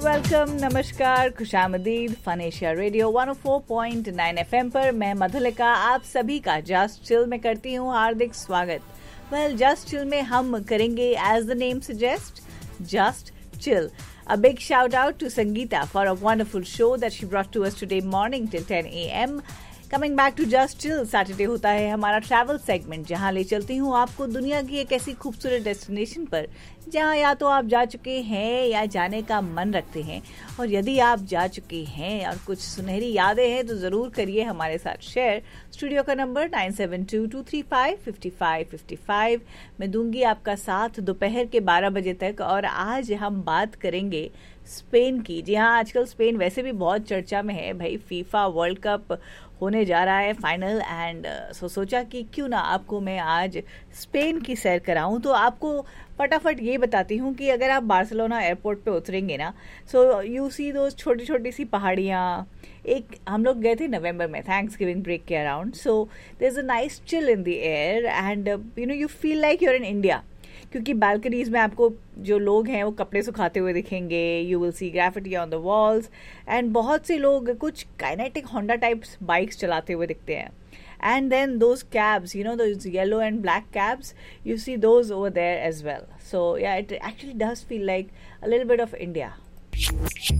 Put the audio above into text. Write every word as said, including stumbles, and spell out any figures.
Welcome, नमस्कार, खुशामदीद। Fun Asia radio one O four point nine FM पर मैं मधुलिका आप सभी का जस्ट चिल में करती हूँ हार्दिक स्वागत। वेल, जस्ट चिल में हम करेंगे as the name suggest just chill. A big shout out to Sangeeta for a wonderful show that she brought to us today morning till ten a.m. Coming back to Just Chill, Saturday होता है हमारा travel segment, जहाँ ले चलती हूँ आपको दुनिया की एक ऐसी खूबसूरत डेस्टिनेशन पर जहाँ या तो आप जा चुके हैं या जाने का मन रखते हैं, और यदि आप जा चुके हैं और कुछ सुनहरी यादें हैं तो ज़रूर करिए हमारे साथ शेयर. स्टूडियो का number nine seven to to three five fifty five fifty five. मैं दूंगी आपका साथ दोपहर के बारह बजे तक, और आज हम बात करेंगे स्पेन की. जी हाँ, आजकल स्पेन वैसे भी बहुत चर्चा में है भाई. फीफा वर्ल्ड कप होने जा रहा है फाइनल, एंड सो सोचा कि क्यों ना आपको मैं आज स्पेन की सैर कराऊं. तो आपको फटाफट ये बताती हूँ कि अगर आप बार्सिलोना एयरपोर्ट पे उतरेंगे ना, सो यू सी दो छोटी छोटी सी पहाड़ियाँ. एक हम लोग गए थे नवंबर में थैंक्स गिविंग ब्रेक के around, so there is a nice chill in the air and you know you feel like you're in India, क्योंकि बालकनीज में आपको जो लोग हैं वो कपड़े सुखाते हुए दिखेंगे. You will see graffiti on the walls, and बहुत से लोग कुछ काइनेटिक होंडा टाइप्स बाइक्स चलाते हुए दिखते हैं. And then those cabs, you know, those yellow and black cabs, you see those over there as well. So yeah, it actually does feel like a little bit of India.